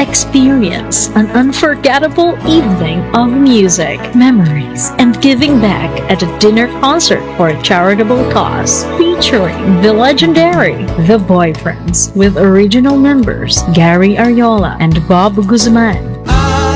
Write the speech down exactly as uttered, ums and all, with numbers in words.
Experience an unforgettable evening of music, memories, and giving back at a dinner concert for a charitable cause. Featuring the legendary The Boyfriends with original members Gary Ariola and Bob Guzman.